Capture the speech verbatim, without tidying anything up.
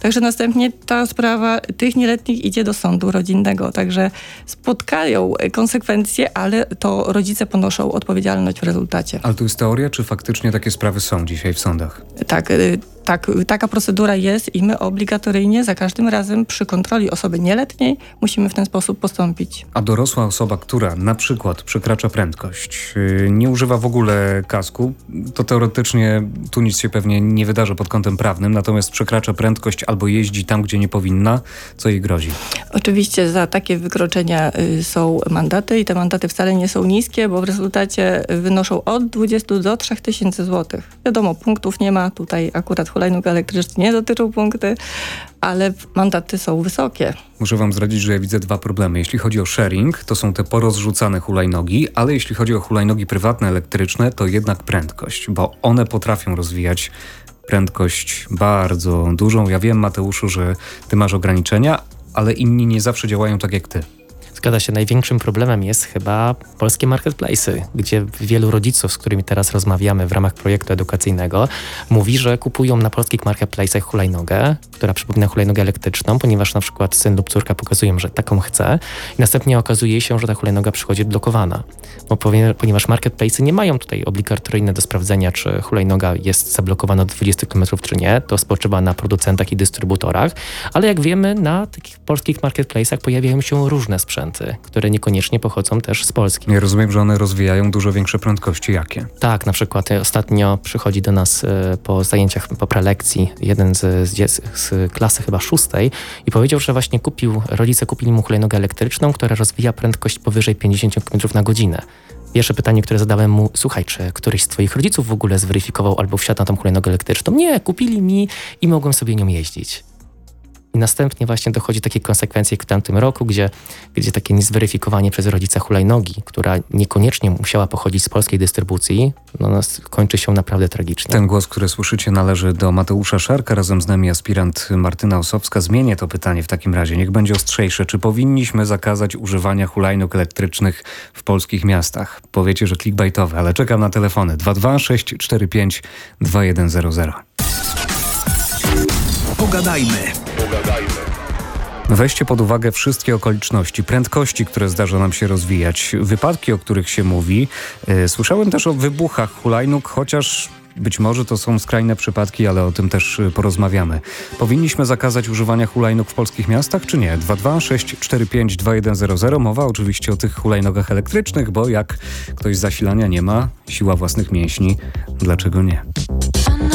Także następnie ta sprawa tych nieletnich idzie do sądu rodzinnego. Także spotkają konsekwencje, ale to rodzice ponoszą odpowiedzialność w rezultacie. Ale to jest teoria, czy faktycznie takie sprawy są dzisiaj w sądach? Tak, tak, taka procedura jest i my obligatoryjnie za każdym razem przy kontroli osoby nieletniej musimy w ten sposób postąpić. A dorosła osoba, która na przykład przekracza prędkość, nie używa w ogóle kasku, to teoretycznie tu nic się pewnie nie wydarzy pod kątem prawnym, natomiast przekracza prędkość albo jeździ tam, gdzie nie powinna, co jej grozi? Oczywiście za takie wykroczenia y, są mandaty i te mandaty wcale nie są niskie, bo w rezultacie wynoszą od dwudziestu do trzech tysięcy złotych. Wiadomo, punktów nie ma, tutaj akurat hulajnóg elektrycznych nie dotyczą punkty, ale mandaty są wysokie. Muszę wam zdradzić, że ja widzę dwa problemy. Jeśli chodzi o sharing, to są te porozrzucane hulajnogi, ale jeśli chodzi o hulajnogi prywatne, elektryczne, to jednak prędkość, bo one potrafią rozwijać prędkość bardzo dużą. Ja wiem, Mateuszu, że ty masz ograniczenia, ale inni nie zawsze działają tak jak ty. Zgadza się, największym problemem jest chyba polskie marketplace'y, gdzie wielu rodziców, z którymi teraz rozmawiamy w ramach projektu edukacyjnego, mówi, że kupują na polskich marketplace'ach hulajnogę, która przypomina hulajnogę elektryczną, ponieważ na przykład syn lub córka pokazują, że taką chce i następnie okazuje się, że ta hulajnoga przychodzi blokowana. Bo ponieważ marketplace'y nie mają tutaj obligatoryjne do sprawdzenia, czy hulajnoga jest zablokowana do dwudziestu kilometrów, czy nie, to spoczywa na producentach i dystrybutorach, ale jak wiemy, na takich polskich marketplace'ach pojawiają się różne sprzęty, które niekoniecznie pochodzą też z Polski. Ja rozumiem, że one rozwijają dużo większe prędkości. Jakie? Tak, na przykład ostatnio przychodzi do nas y, po zajęciach, po prelekcji jeden z, z, z klasy chyba szóstej i powiedział, że właśnie kupił, rodzice kupili mu hulajnogę elektryczną, która rozwija prędkość powyżej pięćdziesiąt kilometrów na godzinę. Pierwsze pytanie, które zadałem mu, słuchaj, czy któryś z twoich rodziców w ogóle zweryfikował albo wsiadł na tą hulajnogę elektryczną? Nie, kupili mi i mogłem sobie nią jeździć. I następnie właśnie dochodzi takie konsekwencje jak w tamtym roku, gdzie, gdzie takie niezweryfikowanie przez rodzica hulajnogi, która niekoniecznie musiała pochodzić z polskiej dystrybucji, no, kończy się naprawdę tragicznie. Ten głos, który słyszycie, należy do Mateusza Szarka, razem z nami aspirant Martyna Osowska. Zmienię to pytanie w takim razie, niech będzie ostrzejsze. Czy powinniśmy zakazać używania hulajnóg elektrycznych w polskich miastach? Powiecie, że clickbaitowe, ale czekam na telefony dwa dwa sześć cztery pięć dwa jeden zero zero. Pogadajmy. Weźcie pod uwagę wszystkie okoliczności, prędkości, które zdarza nam się rozwijać, wypadki, o których się mówi. Słyszałem też o wybuchach hulajnóg, chociaż być może to są skrajne przypadki, ale o tym też porozmawiamy. Powinniśmy zakazać używania hulajnóg w polskich miastach, czy nie? dwa dwa sześć cztery pięć dwa jeden zero zero. Mowa oczywiście o tych hulajnogach elektrycznych, bo jak ktoś zasilania nie ma, siła własnych mięśni, dlaczego nie?